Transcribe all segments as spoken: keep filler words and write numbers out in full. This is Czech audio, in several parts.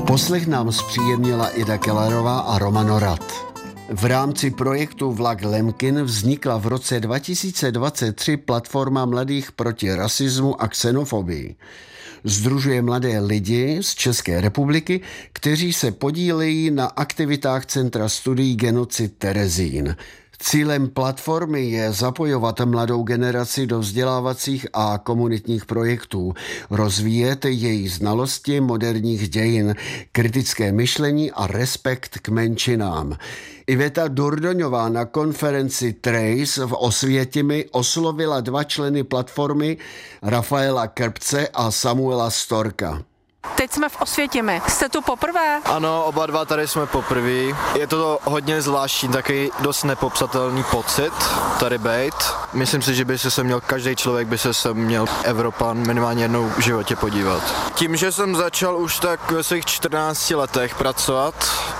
Poslech nám zpříjemnila Ida Kellerová a Roman Orad. V rámci projektu Vlak Lemkin vznikla v roce dva tisíce dvacet tři platforma mladých proti rasismu a xenofobii. Sdružuje mladé lidi z České republiky, kteří se podílejí na aktivitách Centra studií genocid Terezín. Cílem platformy je zapojovat mladou generaci do vzdělávacích a komunitních projektů, rozvíjet její znalosti moderních dějin, kritické myšlení a respekt k menšinám. Iveta Durdoňová na konferenci Trace v Osvětimi oslovila dva členy platformy, Rafaela Krbce a Samuela Storka. Teď jsme v Osvětimi. Jste tu poprvé? Ano, oba dva tady jsme poprvé. Je to hodně zvláštní, taky dost nepopsatelný pocit tady bejt. Myslím si, že by se sem měl, každý člověk by se sem měl Evropan minimálně jednou v životě podívat. Tím, že jsem začal už tak ve svých čtrnácti letech pracovat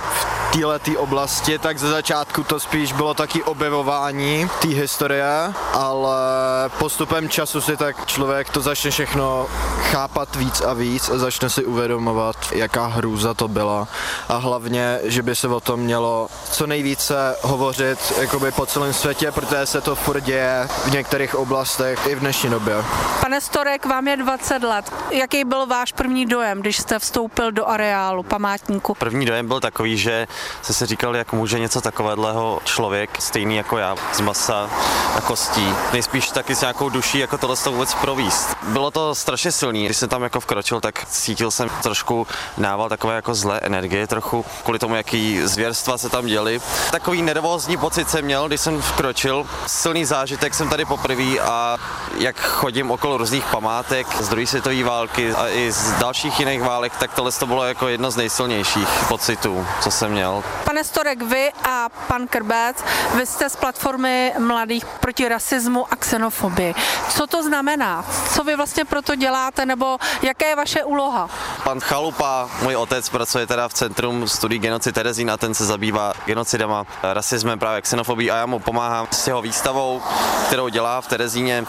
v této oblasti, tak ze začátku to spíš bylo taky objevování té historie, ale postupem času si tak člověk to začne všechno chápat víc a víc a začne si uvědomovat, jaká hrůza to byla a hlavně, že by se o tom mělo co nejvíce hovořit jakoby po celém světě, protože se to furt děje v některých oblastech i v dnešní době. Pane Storek, vám je dvacet let. Jaký byl váš první dojem, když jste vstoupil do areálu památníku? První dojem byl takový, že jsem si říkal, jak může něco takového člověk, stejný jako já, z masa a kostí, nejspíš taky s nějakou duší, jako tohle to vůbec províst. Bylo to strašně silný, když jsem tam jako vkročil, tak cítil jsem trošku nával takové jako zlé energie, trochu kvůli tomu, jaký zvěrstva se tam děly. Takový nervózní pocit jsem měl, když jsem vkročil. Silný zážitek jsem tady poprvé a jak chodím okolo různých památek z druhé světové války a i z dalších jiných válek, tak tohle to bylo jako jedno z nejsilnějších pocitů, co jsem měl. Pane Storek, vy a pan Krbec, vy jste z platformy mladých proti rasismu a xenofobii. Co to znamená? Co vy vlastně proto děláte, nebo jaká je vaše úloha? Pan Chalupa, můj otec, pracuje teda v Centrum studií genocid Terezín a ten se zabývá genocidama, rasismem, právě xenofobií a já mu pomáhám s jeho výstavou, kterou dělá v Terezíně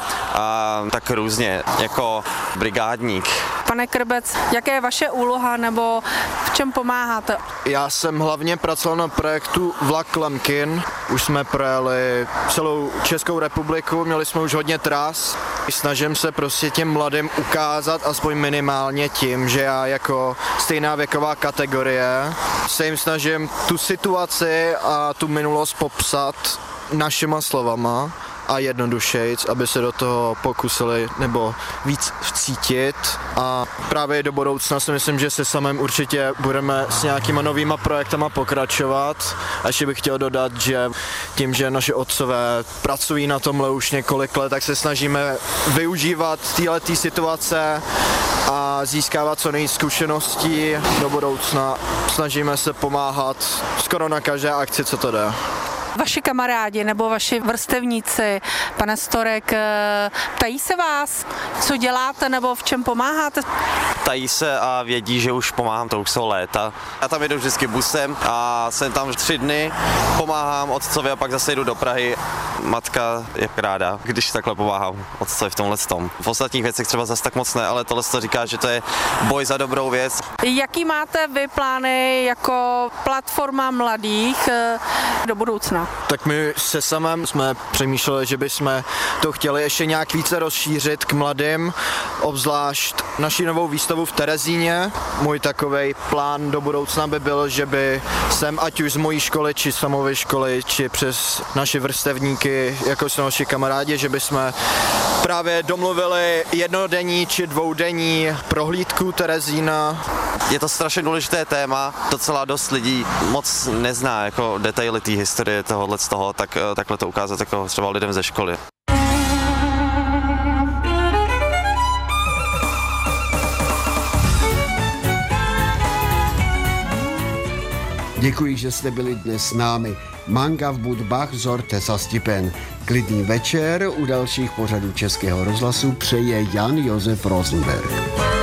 a tak různě, jako brigádník. Pane Krbec, jaká je vaše úloha, nebo v čem pomáháte? Já jsem hlavně pracoval na projektu Vlak Lemkin. Už jsme projeli celou Českou republiku, měli jsme už hodně tras. Snažím se prostě těm mladým ukázat, aspoň minimálně tím, že já jako stejná věková kategorie se jim snažím tu situaci a tu minulost popsat našima slovama a jednodušejc, aby se do toho pokusili nebo víc vcítit a právě do budoucna si myslím, že se samým určitě budeme s nějakýma novýma projektama pokračovat a ještě bych chtěl dodat, že tím, že naše otcové pracují na tomhle už několik let, tak se snažíme využívat téhletý situace a získávat co nejvíc zkušeností do budoucna. Snažíme se pomáhat skoro na každé akci, co to jde. Vaši kamarádi nebo vaši vrstevníci, pane Storek, ptají se vás, co děláte nebo v čem pomáháte? Ptají se a vědí, že už pomáhám, to už jsou léta. Já tam jedu vždycky busem a jsem tam tři dny, pomáhám otcovi a pak zase jdu do Prahy. Matka je ráda, když takhle pomáhám otcovi v tomhle tom. V ostatních věcech třeba zase tak moc ne, ale tohle to říká, že to je boj za dobrou věc. Jaký máte vy plány jako platforma mladých do budoucna? Tak my se samém jsme přemýšleli, že bychom to chtěli ještě nějak více rozšířit k mladým, obzvlášť naši novou výstavu v Terezíně. Můj takovej plán do budoucna by byl, že by sem, ať už z mojí školy, či samovy školy, či přes naši vrstevníky, jako jsou naši kamarádi, že bychom právě domluvili jednodenní či dvoudenní prohlídku Terezína. Je to strašně důležité téma, docela dost lidí moc nezná jako detaily té historie tohohle z toho, tak takhle to ukázat jako třeba lidem ze školy. Děkuji, že jste byli dnes s námi. Manga v Budbach zorte za stipen. Klidný večer u dalších pořadů Českého rozhlasu přeje Jan Josef Rosenberg.